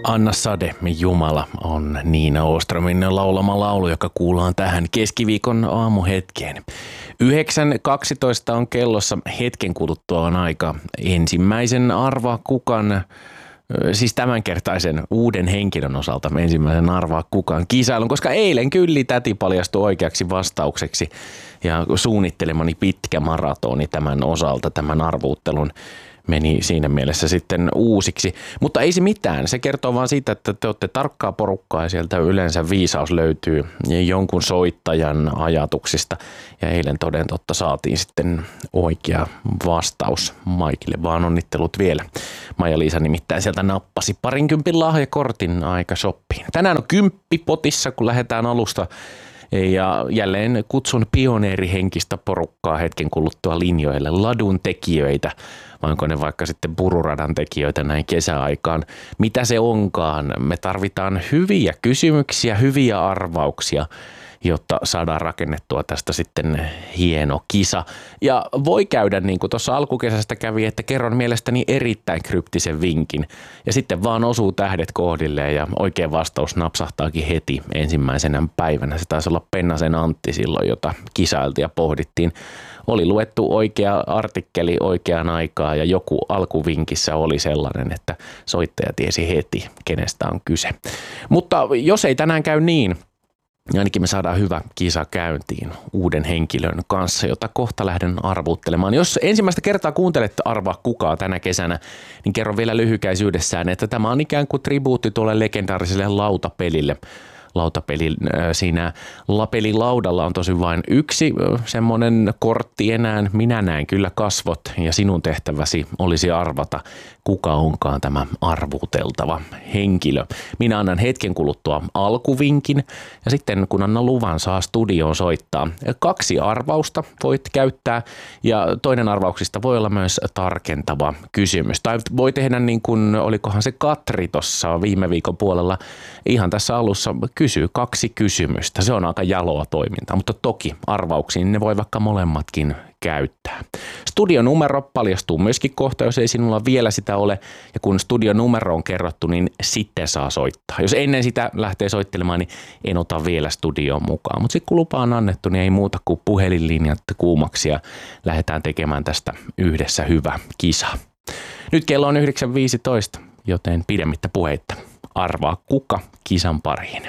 Anna Sade, Jumala on Niina Åströmin laulama laulu, joka kuullaan tähän keskiviikon aamuhetkeen. 9.12 on kellossa, hetken kuluttua on aika ensimmäisen Arvaa kukaan, siis tämänkertaisen uuden henkilön osalta ensimmäisen Arvaa kukaan kisailun, koska eilen Kylli täti paljastui oikeaksi vastaukseksi ja suunnittelemani pitkä maratoni tämän osalta, tämän arvuuttelun meni siinä mielessä sitten uusiksi. Mutta ei se mitään. Se kertoo vaan siitä, että te olette tarkkaa porukkaa ja sieltä yleensä viisaus löytyy jonkun soittajan ajatuksista. Ja eilen toden totta saatiin sitten oikea vastaus Maikille, vaan onnittelut vielä. Maija-Liisa nimittäin sieltä nappasi 20 lahjakortin aika shoppiin. Tänään on 10 potissa, kun lähdetään alusta. Ja jälleen kutsun pioneerihenkistä porukkaa hetken kuluttua linjoille, ladun tekijöitä, vai onko ne vaikka sitten pururadan tekijöitä näin kesäaikaan. Mitä se onkaan? Me tarvitaan hyviä kysymyksiä, hyviä arvauksia, jotta saadaan rakennettua tästä sitten hieno kisa. Ja voi käydä niin kuin tuossa alkukesästä kävi, että kerron mielestäni erittäin kryptisen vinkin. Ja sitten vaan osuu tähdet kohdilleen ja oikea vastaus napsahtaakin heti ensimmäisenä päivänä. Se taisi olla Pennasen Antti silloin, jota kisailtiin ja pohdittiin. Oli luettu oikea artikkeli oikeaan aikaan ja joku alkuvinkissä oli sellainen, että soittaja tiesi heti, kenestä on kyse. Mutta jos ei tänään käy niin, ja ainakin me saadaan hyvä kisa käyntiin uuden henkilön kanssa, jota kohta lähden arvuuttelemaan. Jos ensimmäistä kertaa kuuntelette Arvaa kukaan tänä kesänä, niin kerron vielä lyhykäisyydessään, että tämä on ikään kuin tribuutti tuolle legendaariselle lautapelille. Siinä pelilaudalla on tosi vain yksi semmoinen kortti enää. Minä näen kyllä kasvot ja sinun tehtäväsi olisi arvata, kuka onkaan tämä arvuuteltava henkilö. Minä annan hetken kuluttua alkuvinkin ja sitten kun annan luvan saa studioon soittaa. 2 arvausta voit käyttää ja toinen arvauksista voi olla myös tarkentava kysymys. Tai voi tehdä niin kuin olikohan se Katri tuossa viime viikon puolella ihan tässä alussa kysyy 2 kysymystä. Se on aika jaloa toimintaa, mutta toki arvauksiin ne voi vaikka molemmatkin käyttää. Studionumero paljastuu myöskin kohta, jos ei sinulla vielä sitä ole. Ja kun studionumero on kerrottu, niin sitten saa soittaa. Jos ennen sitä lähtee soittelemaan, niin en ota vielä studioon mukaan. Mutta sitten kun lupa on annettu, niin ei muuta kuin puhelinlinjat kuumaksi ja lähdetään tekemään tästä yhdessä hyvä kisa. Nyt kello on 9.15, joten pidemmittä puheitta. Arvaa kuka kisan pariin.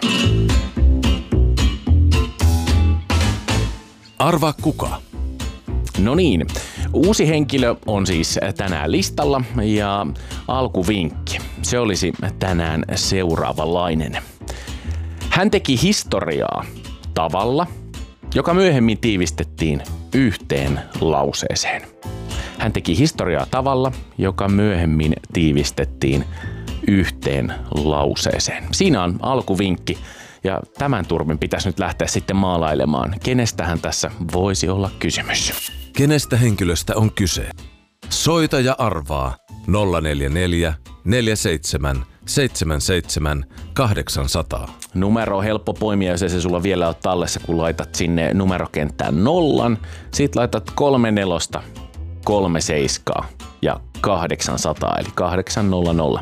Arvaa kuka. No niin, uusi henkilö on siis tänään listalla ja alkuvinkki. Se olisi tänään seuraavanlainen. Hän teki historiaa tavalla, joka myöhemmin tiivistettiin yhteen lauseeseen. Hän teki historiaa tavalla, joka myöhemmin tiivistettiin yhteen lauseeseen. Siinä on alkuvinkki ja tämän turvin pitäisi nyt lähteä sitten maalailemaan. Kenestähän tässä voisi olla kysymys? Kenestä henkilöstä on kyse? Soita ja arvaa 044 47 77 800. Numero on helppo poimia, jos ei se sulla vielä ole tallessa, kun laitat sinne numerokenttään 0. Sitten laitat 34, 37 ja 800 eli 800.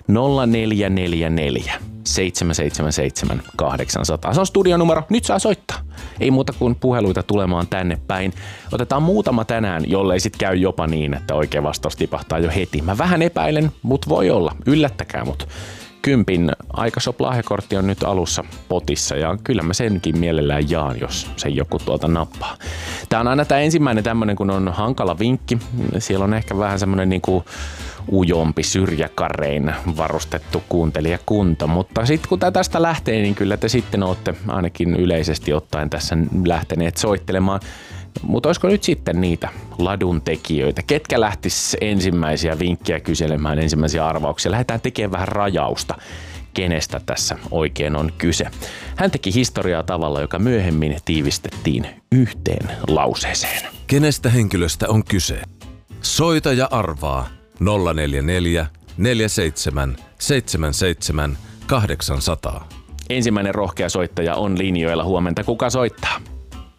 0444 777 800. Se on studionumero. Nyt saa soittaa. Ei muuta kuin puheluita tulemaan tänne päin. Otetaan muutama tänään, jollei sit käy jopa niin, että oikea vastaus tipahtaa jo heti. Mä vähän epäilen, mut voi olla. Yllättäkää mut. 10 Aikashop-lahjakortti on nyt alussa potissa ja kyllä mä senkin mielellään jaan, jos se joku tuolta nappaa. Tää on aina tää ensimmäinen tämmönen, kun on hankala vinkki. Siellä on ehkä vähän semmonen niinku ujompi syrjäkarein varustettu kuuntelijakunta, mutta sitten kun tästä lähtee, niin kyllä te sitten olette ainakin yleisesti ottaen tässä lähteneet soittelemaan. Mutta olisiko nyt sitten niitä ladun tekijöitä? Ketkä lähtis ensimmäisiä vinkkejä kyselemään, ensimmäisiä arvauksia? Lähdetään tekemään vähän rajausta, kenestä tässä oikein on kyse. Hän teki historiaa tavalla, joka myöhemmin tiivistettiin yhteen lauseeseen. Kenestä henkilöstä on kyse? Soita ja arvaa 044 47 77 800. Ensimmäinen rohkea soittaja on linjoilla. Huomenta. Kuka soittaa?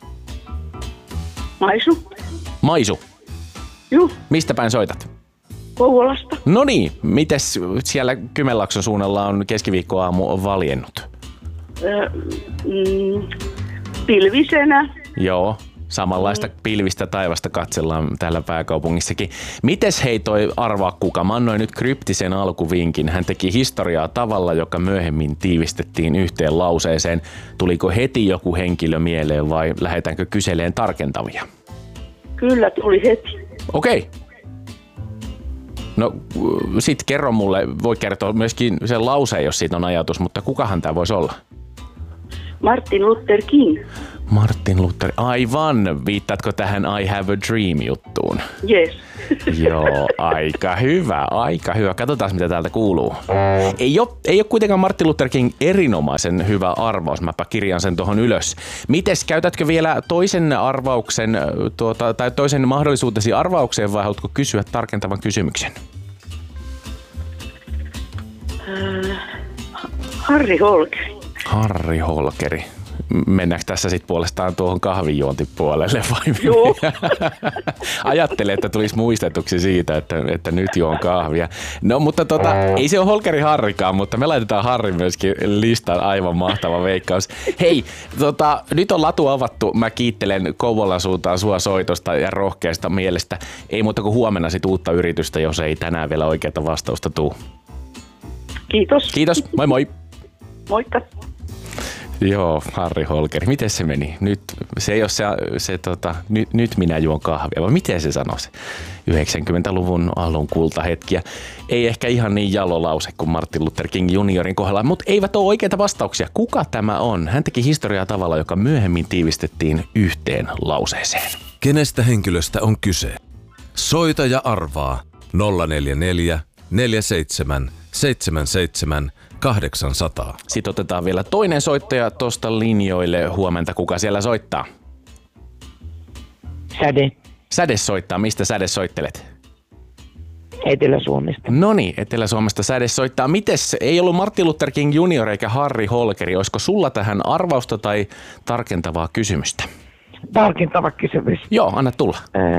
Maisu. Maisu. Juh. Mistä päin soitat? Kouvolasta. No niin, mites siellä Kymenlaakson suunnalla on keskiviikkoaamu valjennut? Pilvisenä. Joo, samanlaista pilvistä taivasta katsellaan täällä pääkaupungissakin. Mites hei toi arvaa kuka? Mä annoin nyt kryptisen alkuvinkin. Hän teki historiaa tavalla, joka myöhemmin tiivistettiin yhteen lauseeseen. Tuliko heti joku henkilö mieleen vai lähdetäänkö kyseleen tarkentavia? Kyllä tuli heti. Okei. No sit kerro mulle, voi kertoa myöskin sen lauseen, jos siitä on ajatus, mutta kukahan tää voisi olla? Martin Luther King. Martin Luther, aivan. Viittaatko tähän I Have a Dream-juttuun? Yes. Joo, aika hyvä, aika hyvä. Katsotaan, mitä täältä kuuluu. Ei ole kuitenkaan Martin Luther King erinomaisen hyvä arvaus. Mäpä kirjan sen tuohon ylös. Mites, käytätkö vielä toisen arvauksen, tai toisen mahdollisuutesi arvaukseen, vai haluatko kysyä tarkentavan kysymyksen? Harri Holkeri. Harri Holkeri. Mennäänkö tässä sitten puolestaan tuohon kahvinjuontipuolelle vai? Joo. Ajattelen, että tulisi muistetuksi siitä, että nyt juon kahvia. No mutta ei se ole Holkeri Harrikaan, mutta me laitetaan Harri myöskin listaan. Aivan mahtava veikkaus. Hei, nyt on latu avattu. Mä kiittelen Kouvolan suuntaan sua soitosta ja rohkeasta mielestä. Ei muuta kuin huomenna sit uutta yritystä, jos ei tänään vielä oikeata vastausta tuu. Kiitos. Kiitos, moi moi. Moikka. Joo, Harri Holkeri. Miten se meni? Nyt se ei ole nyt minä juon kahvia, vai miten se sanoisi? 90-luvun alun kultahetkiä. Ei ehkä ihan niin jalo lause kuin Martin Luther King juniorin kohdalla, mutta eivät ole oikeita vastauksia. Kuka tämä on? Hän teki historiaa tavalla, joka myöhemmin tiivistettiin yhteen lauseeseen. Kenestä henkilöstä on kyse? Soita ja arvaa 044 47 77 800. Sitten otetaan vielä toinen soittaja tuosta linjoille. Huomenta, kuka siellä soittaa? Säde. Säde soittaa. Mistä Säde soittelet? Etelä-Suomesta. Noniin, Etelä-Suomesta Säde soittaa. Mites, ei ollut Martin Luther King junior eikä Harri Holkeri. Olisiko sulla tähän arvausta tai tarkentavaa kysymystä? Tarkentava kysymys. Joo, anna tulla.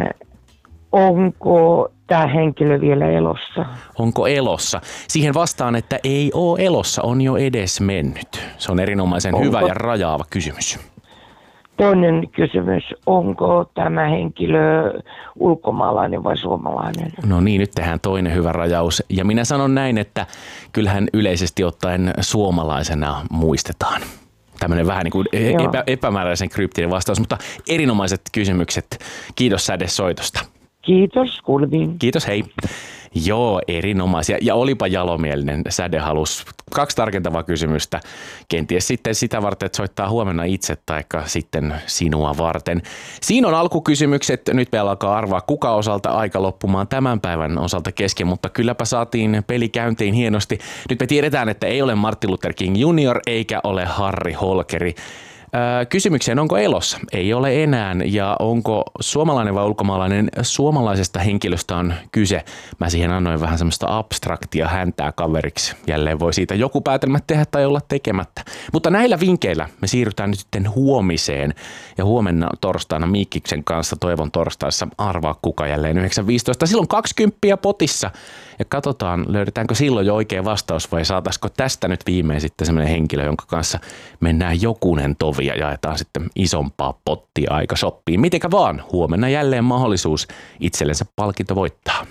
Onko tämä henkilö vielä elossa? Onko elossa? Siihen vastaan, että ei ole elossa, on jo edes mennyt. Se on erinomaisen hyvä ja rajaava kysymys. Toinen kysymys, onko tämä henkilö ulkomaalainen vai suomalainen? No niin, nyt tehdään toinen hyvä rajaus. Ja minä sanon näin, että kyllähän yleisesti ottaen suomalaisena muistetaan. Tämmöinen vähän niin kuin epämääräisen kryptinen vastaus, mutta erinomaiset kysymykset. Kiitos Säde soitosta. Kiitos, kuulemiin. Kiitos, hei. Joo, erinomaisia. Ja olipa jalomielinen. Säde halusi 2 tarkentavaa kysymystä. Kenties sitten sitä varten, että soittaa huomenna itse taikka sitten sinua varten. Siinä on alkukysymykset. Nyt meillä alkaa arvaa kuka osalta aika loppumaan tämän päivän osalta kesken, mutta kylläpä saatiin peli käyntiin hienosti. Nyt me tiedetään, että ei ole Martin Luther King junior eikä ole Harri Holkeri. Kysymykseen, onko elossa? Ei ole enää. Ja onko suomalainen vai ulkomaalainen? Suomalaisesta henkilöstä on kyse. Mä siihen annoin vähän semmoista abstraktia häntää kaveriksi. Jälleen voi siitä joku päätelmä tehdä tai olla tekemättä. Mutta näillä vinkkeillä me siirrytään nyt sitten huomiseen. Ja huomenna torstaina Miikkiksen kanssa Toivon torstaissa arvaa kuka jälleen 9.15. Silloin 20 potissa. Ja katsotaan, löydetäänkö silloin jo oikea vastaus vai saataisiko tästä nyt viimein sitten semmoinen henkilö, jonka kanssa mennään jokunen tovi ja jaetaan sitten isompaa pottia aika shoppiin. Mitenkä vaan, huomenna jälleen mahdollisuus itsellensä palkinto voittaa.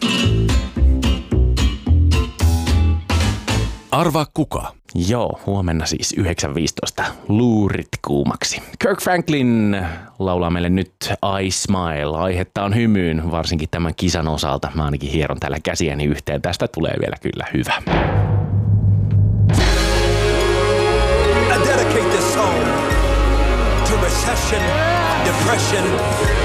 Arvaa kuka? Joo, huomenna siis 9.15. Luurit kuumaksi. Kirk Franklin laulaa meille nyt I Smile. Aihetta on hymyyn, varsinkin tämän kisan osalta. Mä ainakin hieron täällä käsiäni yhteen. Tästä tulee vielä kyllä hyvä. I dedicate this song to recession, depression,